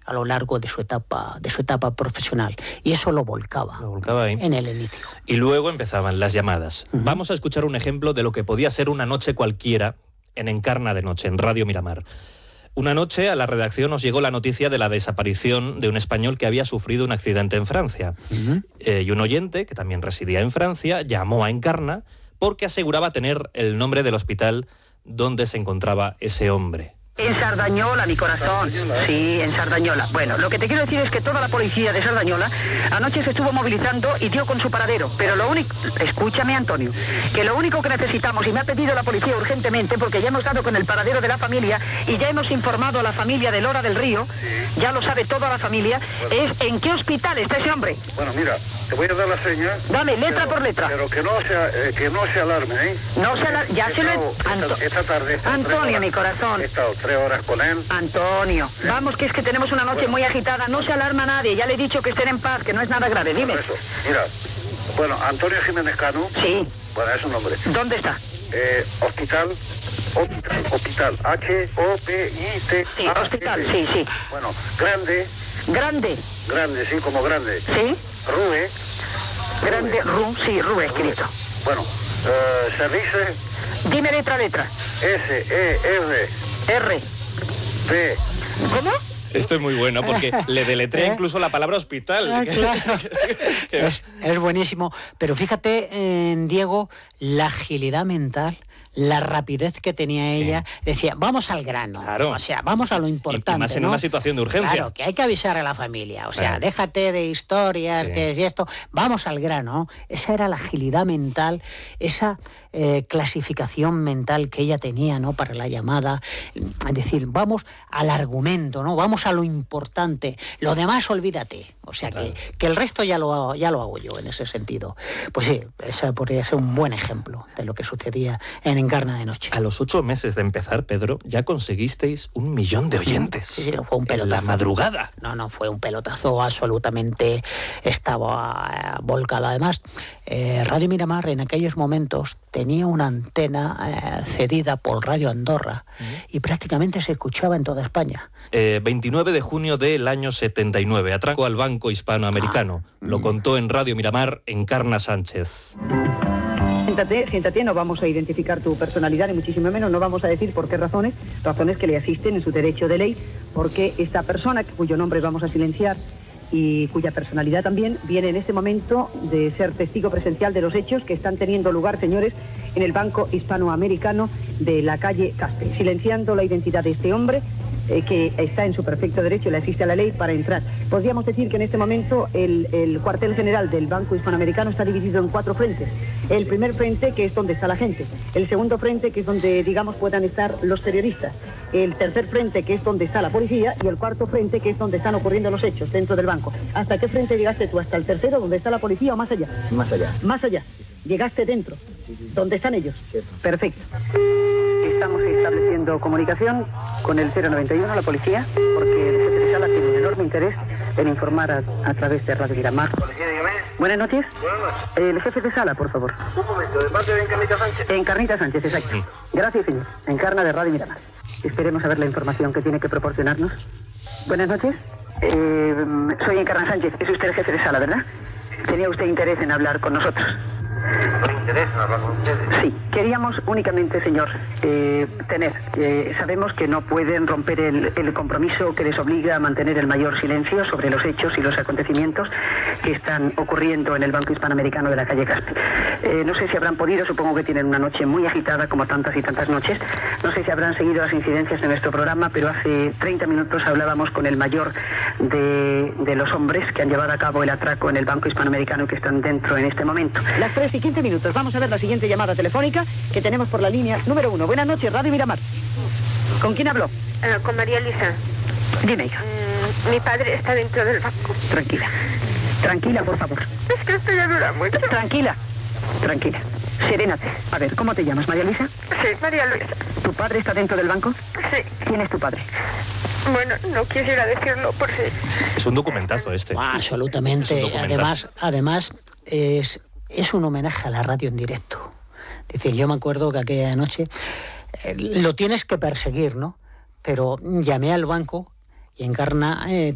a lo largo de su etapa profesional. Y eso lo volcaba ahí en el inicio. Y luego empezaban las llamadas. Vamos a escuchar un ejemplo de lo que podía ser una noche cualquiera en Encarna de Noche, en Radio Miramar. Una noche a la redacción nos llegó la noticia de la desaparición de un español que había sufrido un accidente en Francia. Y un oyente, que también residía en Francia, llamó a Encarna porque aseguraba tener el nombre del hospital donde se encontraba ese hombre. En Sardañola, mi corazón. Sí, en Sardañola. Bueno, lo que te quiero decir es que toda la policía de Sardañola anoche se estuvo movilizando y dio con su paradero. Pero lo único... Escúchame, Antonio. Que lo único que necesitamos, y me ha pedido la policía urgentemente, porque ya hemos dado con el paradero de la familia y ya hemos informado a la familia de Lora del Río, ya lo sabe toda la familia, es en qué hospital está ese hombre. Bueno, mira, te voy a dar la seña. Dame, letra por letra. Pero que no se alarme, ¿eh? No se alarme, ya se lo he... Esta tarde... Antonio, mi corazón. He estado 3 horas con él. Antonio, vamos, que es que tenemos una noche muy agitada, no se alarma nadie, ya le he dicho que estén en paz, que no es nada grave, dime. Eso. Mira, bueno, Antonio Jiménez Cano. Sí. Bueno, es un nombre. ¿Dónde está? Hospital, H-O-P-I-T. Sí, hospital, sí. Bueno, grande, sí, como grande. Sí. Rue. Grande, Rue escrito. Bueno, servicio. Dime letra. S-E-R. R. B. ¿Cómo? Esto es muy bueno porque le deletrea incluso la palabra hospital. Claro. Es buenísimo. Pero fíjate, Diego, la agilidad mental, la rapidez que tenía ella. Decía, vamos al grano. Claro. O sea, vamos a lo importante. Y más en ¿no? una situación de urgencia. Claro, que hay que avisar a la familia. O sea, déjate de historias, que es esto. Vamos al grano. Esa era la agilidad mental, esa clasificación mental que ella tenía, ¿no?, para la llamada. Es decir, vamos al argumento, ¿no? Vamos a lo importante. Lo demás, olvídate. O sea, que el resto ya lo hago yo en ese sentido. Pues sí, ese podría ser un buen ejemplo de lo que sucedía en Encarna de Noche. A los 8 meses de empezar, Pedro, ya conseguististeis 1 millón de oyentes. Sí, fue un pelotazo. En la madrugada. No, fue un pelotazo absolutamente. Estaba volcada. Además, Radio Miramar en aquellos momentos tenía una antena cedida por Radio Andorra y prácticamente se escuchaba en toda España. 29 de junio del año 79, atraco al Banco Hispanoamericano. Lo contó en Radio Miramar Encarna Sánchez. Siéntate, no vamos a identificar tu personalidad, ni muchísimo menos, no vamos a decir por qué razones que le asisten en su derecho de ley, porque esta persona, cuyo nombre vamos a silenciar y cuya personalidad también, viene en este momento de ser testigo presencial de los hechos que están teniendo lugar, señores, en el Banco Hispanoamericano de la calle Caspe, silenciando la identidad de este hombre, que está en su perfecto derecho, le asiste a la ley para entrar. Podríamos decir que en este momento el cuartel general del Banco Hispanoamericano está dividido en 4 frentes. El primer frente, que es donde está la gente. El segundo frente, que es donde, digamos, puedan estar los periodistas. El tercer frente, que es donde está la policía. Y el cuarto frente, que es donde están ocurriendo los hechos dentro del banco. ¿Hasta qué frente llegaste tú? ¿Hasta el tercero, donde está la policía, o más allá? Más allá. Más allá. Llegaste dentro. ¿Dónde están ellos? Perfecto. Estamos estableciendo comunicación con el 091, la policía, porque el jefe de sala tiene un enorme interés en informar a través de Radio Miramar. Buenas noches. Buenas noches. El jefe de sala, por favor. Un momento, ¿de parte de Encarnita Sánchez? Encarnita Sánchez, exacto. Gracias, señor. Encarna de Radio Miramar. Esperemos a ver la información que tiene que proporcionarnos. Buenas noches. Soy Encarna Sánchez. Es usted el jefe de sala, ¿verdad? Tenía usted interés en hablar con nosotros. ¿Me interesa hablar con ustedes? Sí, queríamos únicamente, señor, sabemos que no pueden romper el compromiso que les obliga a mantener el mayor silencio sobre los hechos y los acontecimientos que están ocurriendo en el Banco Hispanoamericano de la calle Caspe. No sé si habrán podido, supongo que tienen una noche muy agitada, como tantas y tantas noches. No sé si habrán seguido las incidencias de nuestro programa, pero hace 30 minutos hablábamos con el mayor de los hombres que han llevado a cabo el atraco en el Banco Hispanoamericano y que están dentro en este momento. Las 3 y 15 minutos. Vamos a ver la siguiente llamada telefónica que tenemos por la línea número 1. Buenas noches, Radio Miramar. ¿Con quién habló? Con María Elisa. Dime, hija. Mi padre está dentro del banco. Tranquila. Tranquila, por favor. Es que esto ya dura mucho. Tranquila. Serénate. A ver, ¿cómo te llamas, María Elisa? Sí, María Luisa. ¿Tu padre está dentro del banco? Sí. ¿Quién es tu padre? Bueno, no quisiera decirlo por si... Es un documentazo este. Absolutamente. Además es un homenaje a la radio en directo. Es decir, yo me acuerdo que aquella noche lo tienes que perseguir, ¿no? Pero llamé al banco y Encarna